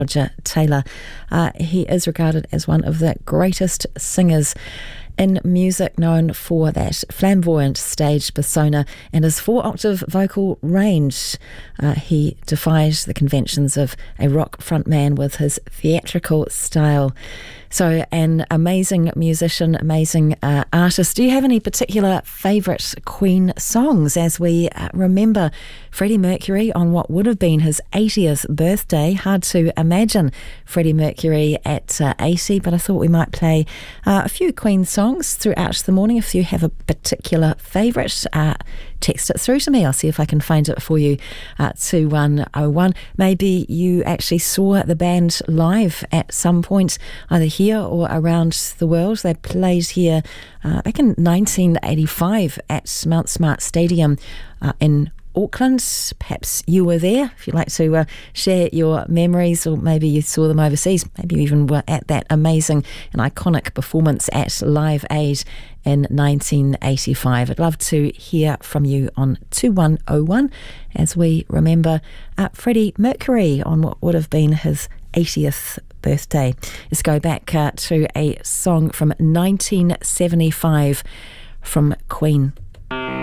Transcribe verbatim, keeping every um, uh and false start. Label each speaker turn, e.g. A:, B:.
A: Roger Taylor. Uh, he is regarded as one of the greatest singers in music, known for that flamboyant stage persona and his four-octave vocal range. Uh, he defied the conventions of a rock frontman with his theatrical style. So, an amazing musician, amazing uh, artist. Do you have any particular favourite Queen songs as we uh, remember Freddie Mercury on what would have been his eightieth birthday? Hard to imagine Freddie Mercury at uh, eighty, but I thought we might play uh, a few Queen songs throughout the morning. If you have a particular favourite, uh, text it through to me. I'll see if I can find it for you. Uh, two one oh one. Maybe you actually saw the band live at some point, either here or around the world. They played here uh, back in nineteen eighty-five at Mount Smart Stadium uh, in Auckland. Perhaps you were there. If you'd like to uh, share your memories, or maybe you saw them overseas, maybe you even were at that amazing and iconic performance at Live Aid in nineteen eighty-five. I'd love to hear from you on two one oh one as we remember uh, Freddie Mercury on what would have been his eightieth birthday. Let's go back uh, to a song from nineteen seventy-five from Queen.